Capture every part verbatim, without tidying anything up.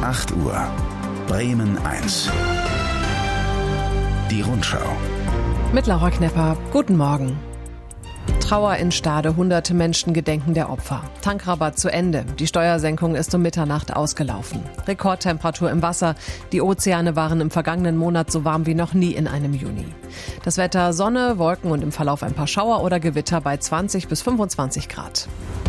acht Uhr. Bremen eins. Die Rundschau. Mit Laura Knepper. Guten Morgen. Trauer in Stade, hunderte Menschen gedenken der Opfer. Tankrabatt zu Ende. Die Steuersenkung ist um Mitternacht ausgelaufen. Rekordtemperatur im Wasser. Die Ozeane waren im vergangenen Monat so warm wie noch nie in einem Juni. Das Wetter: Sonne, Wolken und im Verlauf ein paar Schauer oder Gewitter bei zwanzig bis fünfundzwanzig Grad.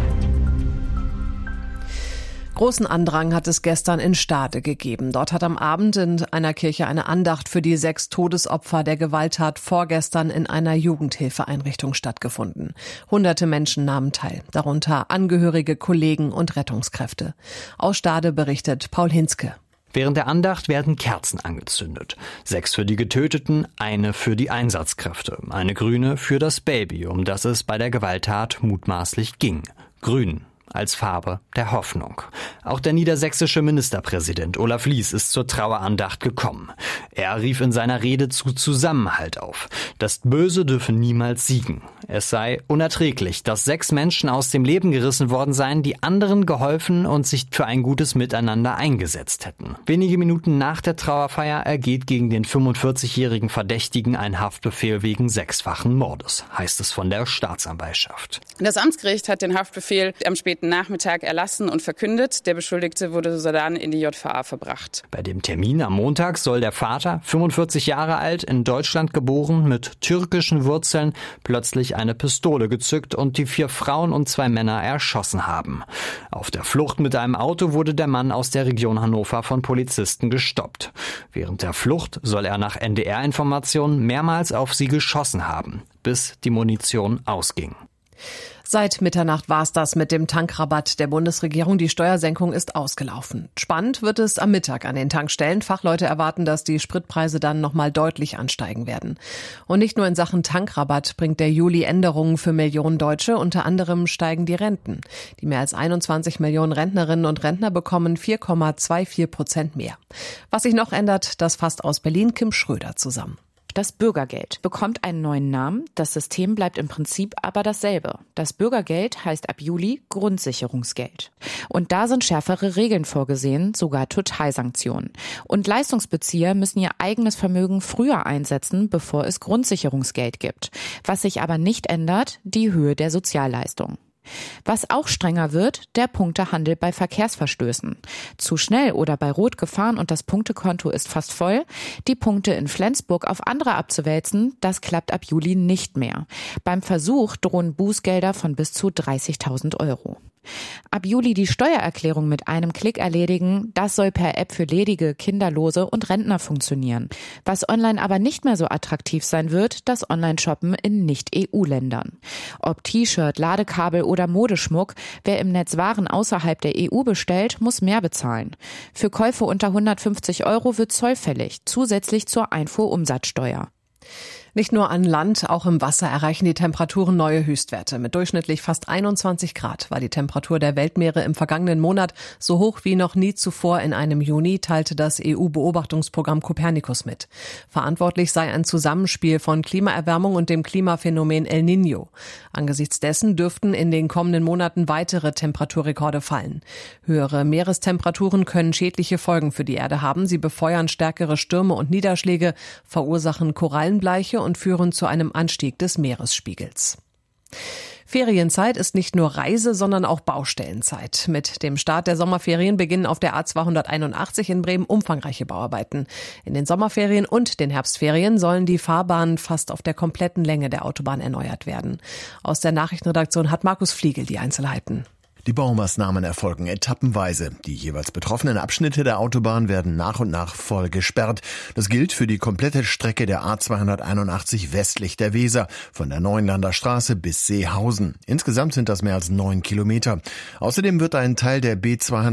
Großen Andrang hat es gestern in Stade gegeben. Dort hat am Abend in einer Kirche eine Andacht für die sechs Todesopfer der Gewalttat vorgestern in einer Jugendhilfeeinrichtung stattgefunden. Hunderte Menschen nahmen teil, darunter Angehörige, Kollegen und Rettungskräfte. Aus Stade berichtet Paul Hinzke. Während der Andacht werden Kerzen angezündet. Sechs für die Getöteten, eine für die Einsatzkräfte, eine grüne für das Baby, um das es bei der Gewalttat mutmaßlich ging. Grün als Farbe der Hoffnung. Auch der niedersächsische Ministerpräsident Olaf Lies ist zur Trauerandacht gekommen. Er rief in seiner Rede zu Zusammenhalt auf. Das Böse dürfe niemals siegen. Es sei unerträglich, dass sechs Menschen aus dem Leben gerissen worden seien, die anderen geholfen und sich für ein gutes Miteinander eingesetzt hätten. Wenige Minuten nach der Trauerfeier ergeht gegen den fünfundvierzigjährigen Verdächtigen ein Haftbefehl wegen sechsfachen Mordes, heißt es von der Staatsanwaltschaft. Das Amtsgericht hat den Haftbefehl am späten Nachmittag erlassen und verkündet. Der Beschuldigte wurde sodann in die J V A verbracht. Bei dem Termin am Montag soll der Vater, fünfundvierzig Jahre alt, in Deutschland geboren, mit türkischen Wurzeln, plötzlich eine Pistole gezückt und die vier Frauen und zwei Männer erschossen haben. Auf der Flucht mit einem Auto wurde der Mann aus der Region Hannover von Polizisten gestoppt. Während der Flucht soll er nach N D R-Informationen mehrmals auf sie geschossen haben, bis die Munition ausging. Seit Mitternacht war es das mit dem Tankrabatt der Bundesregierung. Die Steuersenkung ist ausgelaufen. Spannend wird es am Mittag an den Tankstellen. Fachleute erwarten, dass die Spritpreise dann nochmal deutlich ansteigen werden. Und nicht nur in Sachen Tankrabatt bringt der Juli Änderungen für Millionen Deutsche. Unter anderem steigen die Renten. Die mehr als einundzwanzig Millionen Rentnerinnen und Rentner bekommen vier Komma vierundzwanzig Prozent mehr. Was sich noch ändert, das fasst aus Berlin Kim Schröder zusammen. Das Bürgergeld bekommt einen neuen Namen, das System bleibt im Prinzip aber dasselbe. Das Bürgergeld heißt ab Juli Grundsicherungsgeld. Und da sind schärfere Regeln vorgesehen, sogar Totalsanktionen. Und Leistungsbezieher müssen ihr eigenes Vermögen früher einsetzen, bevor es Grundsicherungsgeld gibt. Was sich aber nicht ändert, die Höhe der Sozialleistung. Was auch strenger wird, der Punktehandel bei Verkehrsverstößen. Zu schnell oder bei Rot gefahren und das Punktekonto ist fast voll. Die Punkte in Flensburg auf andere abzuwälzen, das klappt ab Juli nicht mehr. Beim Versuch drohen Bußgelder von bis zu dreißigtausend Euro. Ab Juli die Steuererklärung mit einem Klick erledigen, das soll per App für Ledige, Kinderlose und Rentner funktionieren. Was online aber nicht mehr so attraktiv sein wird, das Online-Shoppen in Nicht-E U-Ländern. Ob T-Shirt, Ladekabel oder Modeschmuck, wer im Netz Waren außerhalb der E U bestellt, muss mehr bezahlen. Für Käufe unter hundertfünfzig Euro wird Zoll fällig, zusätzlich zur Einfuhrumsatzsteuer. Nicht nur an Land, auch im Wasser erreichen die Temperaturen neue Höchstwerte. Mit durchschnittlich fast einundzwanzig Grad war die Temperatur der Weltmeere im vergangenen Monat so hoch wie noch nie zuvor in einem Juni, teilte das E U-Beobachtungsprogramm Copernicus mit. Verantwortlich sei ein Zusammenspiel von Klimaerwärmung und dem Klimaphänomen El Niño. Angesichts dessen dürften in den kommenden Monaten weitere Temperaturrekorde fallen. Höhere Meerestemperaturen können schädliche Folgen für die Erde haben. Sie befeuern stärkere Stürme und Niederschläge, verursachen Korallenbleiche und führen zu einem Anstieg des Meeresspiegels. Ferienzeit ist nicht nur Reise, sondern auch Baustellenzeit. Mit dem Start der Sommerferien beginnen auf der A zweihunderteinundachtzig in Bremen umfangreiche Bauarbeiten. In den Sommerferien und den Herbstferien sollen die Fahrbahnen fast auf der kompletten Länge der Autobahn erneuert werden. Aus der Nachrichtenredaktion hat Markus Fliegel die Einzelheiten. Die Baumaßnahmen erfolgen etappenweise. Die jeweils betroffenen Abschnitte der Autobahn werden nach und nach voll gesperrt. Das gilt für die komplette Strecke der A zweihunderteinundachtzig westlich der Weser, von der Neuenlander Straße bis Seehausen. Insgesamt sind das mehr als neun Kilometer. Außerdem wird ein Teil der B zweihunderteinundachtzig